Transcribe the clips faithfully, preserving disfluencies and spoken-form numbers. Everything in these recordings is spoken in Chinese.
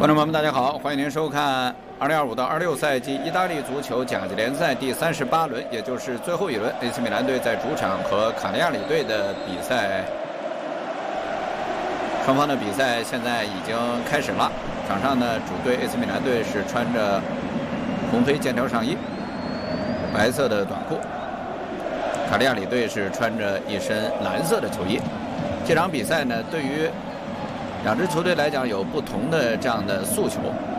观众朋友们，大家好，欢迎您收看二零二五到二六赛季意大利足球甲级联赛第三十八轮，也就是最后一轮 ，A C 米兰队在主场和卡利亚里队的比赛。双方的比赛现在已经开始了。场上呢，主队 A C 米兰队是穿着红黑剑条上衣、白色的短裤；卡利亚里队是穿着一身蓝色的球衣。这场比赛呢，对于两支球队来讲有不同的这样的诉求。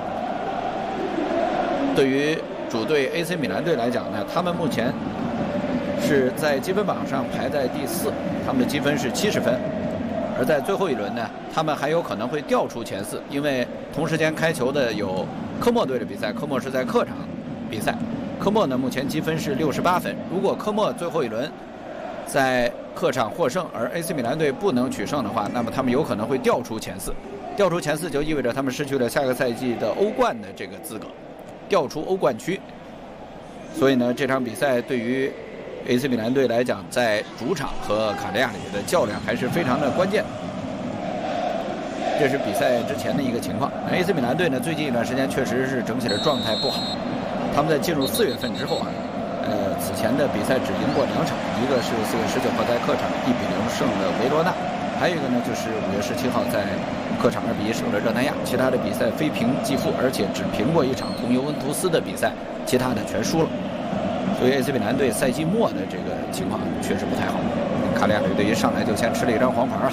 对于主队 A C 米兰队来讲呢，他们目前是在积分榜上排在第四，他们的积分是七十分。而在最后一轮呢，他们还有可能会掉出前四，因为同时间开球的有科莫队的比赛，科莫是在客场比赛，科莫呢目前积分是六十八分。如果科莫最后一轮在客场获胜，而 A C 米兰队不能取胜的话，那么他们有可能会掉出前四。掉出前四就意味着他们失去了下个赛季的欧冠的这个资格，掉出欧冠区。所以呢，这场比赛对于 A C 米兰队来讲，在主场和卡利亚里的较量还是非常的关键。这是比赛之前的一个情况。A C 米兰队呢，最近一段时间确实是整体的状态不好。他们在进入四月份之后啊，呃，此前的比赛只赢过两场，一个是四月十九号在客场一比零胜了维罗纳，还有一个呢就是五月十七号在客场二比一胜了热那亚。其他的比赛非平即负，而且只平过一场同尤文图斯的比赛，其他的全输了。所以 A C 米兰队赛季末的这个情况确实不太好。卡利亚里队一上来就先吃了一张黄牌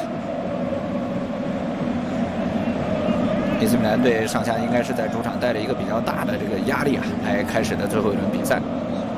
了。A C 米兰队上下应该是在主场带着一个比较大的这个压力啊，来开始的最后一轮比赛。